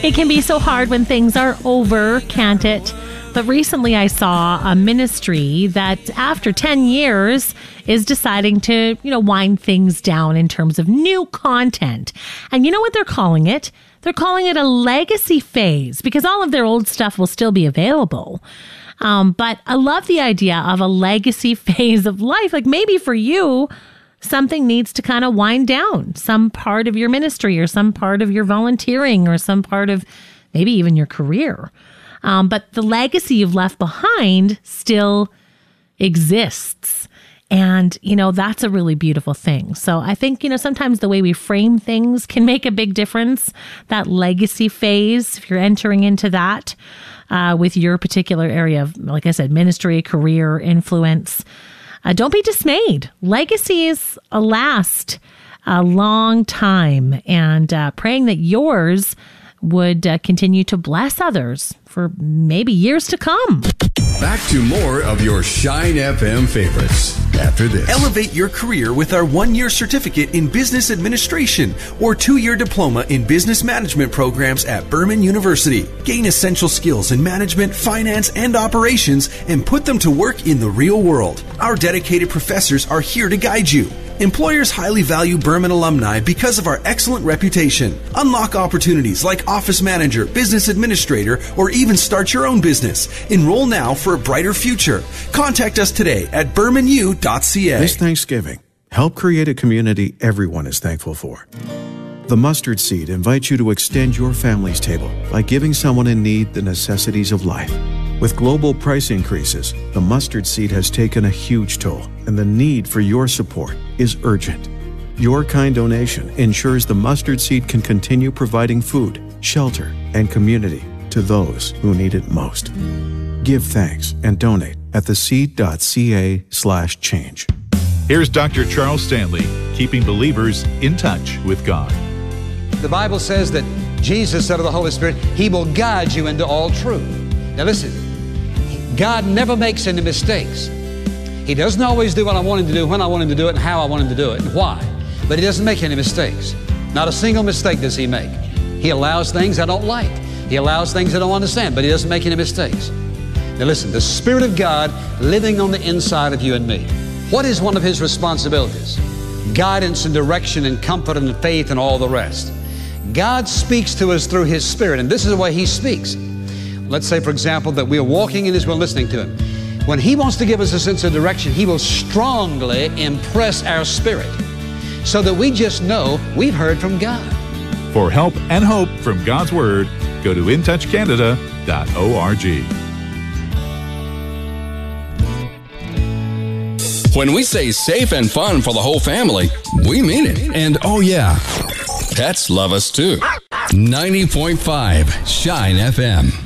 It can be so hard when things are over, can't it? But recently I saw a ministry that after 10 years is deciding to, wind things down in terms of new content. And you know what they're calling it? They're calling it a legacy phase because all of their old stuff will still be available. But I love the idea of a legacy phase of life. Like maybe for you, something needs to kind of wind down, some part of your ministry or some part of your volunteering or some part of maybe even your career. But the legacy you've left behind still exists. And, that's a really beautiful thing. So I think, sometimes the way we frame things can make a big difference. That legacy phase, if you're entering into that with your particular area of, like I said, ministry, career, influence, don't be dismayed. Legacies last a long time, and praying that yours would continue to bless others for maybe years to come. Back to more of your Shine FM favorites after this. Elevate your career with our 1-year certificate in business administration or 2-year diploma in business management programs at Berman University. Gain essential skills in management, finance, and operations and put them to work in the real world. Our dedicated professors are here to guide you. Employers highly value Berman alumni because of our excellent reputation. Unlock opportunities like office manager, business administrator, or even start your own business. Enroll now for a brighter future. Contact us today at bermanu.ca. This Thanksgiving, help create a community everyone is thankful for. The Mustard Seed invites you to extend your family's table by giving someone in need the necessities of life. With global price increases, the mustard seed has taken a huge toll, and the need for your support is urgent. Your kind donation ensures the mustard seed can continue providing food, shelter, and community to those who need it most. Give thanks and donate at theseed.ca/change. Here's Dr. Charles Stanley, keeping believers in touch with God. The Bible says that Jesus said of the Holy Spirit, He will guide you into all truth. Now listen, God never makes any mistakes. He doesn't always do what I want Him to do, when I want Him to do it, and how I want Him to do it, and why. But He doesn't make any mistakes. Not a single mistake does He make. He allows things I don't like. He allows things I don't understand, but He doesn't make any mistakes. Now listen, the Spirit of God living on the inside of you and me. What is one of His responsibilities? Guidance and direction and comfort and faith and all the rest. God speaks to us through His Spirit, and this is the way He speaks. Let's say, for example, that we are walking in His will, listening to Him. When He wants to give us a sense of direction, He will strongly impress our spirit so that we just know we've heard from God. For help and hope from God's Word, go to intouchcanada.org. When we say safe and fun for the whole family, we mean it. And oh yeah, pets love us too. 90.5 Shine FM.